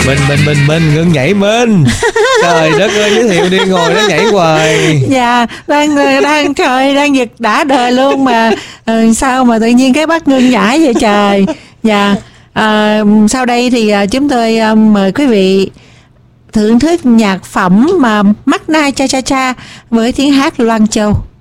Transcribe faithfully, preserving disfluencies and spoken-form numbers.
Minh Minh Minh Minh Ngưng nhảy Minh. Trời đất ơi, giới thiệu đi, ngồi đó nhảy hoài. Dạ, đang đang trời đang giật đã đời luôn mà. Ừ, sao mà tự nhiên cái bắt Ngưng nhảy vậy trời. Dạ. À, sau đây thì à, chúng tôi à, mời quý vị thưởng thức nhạc phẩm mà Mắt Nai Cha Cha Cha với tiếng hát Loan Châu.